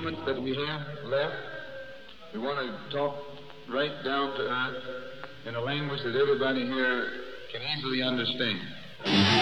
moments that we have left, we want to talk right down to earth in a language that everybody here can easily understand.